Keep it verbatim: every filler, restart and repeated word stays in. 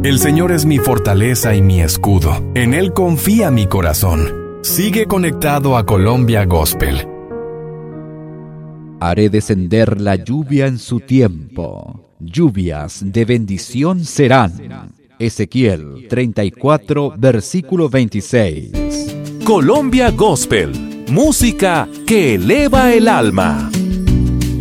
El Señor es mi fortaleza y mi escudo. En Él confía mi corazón. Sigue conectado a Colombia Gospel. Haré descender la lluvia en su tiempo. Lluvias de bendición serán. Ezequiel treinta y cuatro, versículo veintiséis. Colombia Gospel, música que eleva el alma.